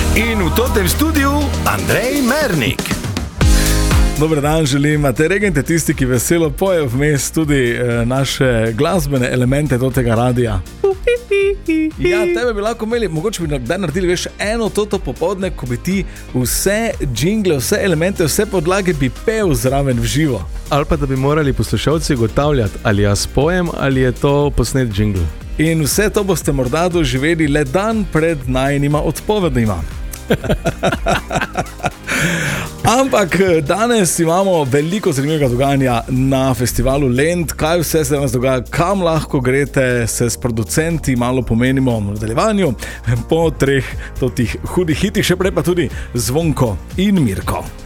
In v tem studiu Andrej Mernik. Dober dan želim, te regente tisti, ki veselo pojejo vmes tudi naše glasbene elemente do tega radia. Ja, tebe bi lahko imeli, mogoče bi kdaj naredili, veš, eno toto popoldne, ko bi ti vse džingle, vse elemente, vse podlage bi pel zraven v živo. Ali pa da bi morali poslušalci ugotavljati, ali jaz pojem, ali je to posnet džingl. In vse to boste morda doživeli le dan pred najinima odpovednima. Ampak danes imamo veliko zanimivega dogajanja na festivalu Lent. Kaj vse se danes dogaja, kam lahko greste, se s producenti malo pomenimo v nadaljevanju po 3 totih hudih hitih, še prej pa tudi Zvonko in Mirko.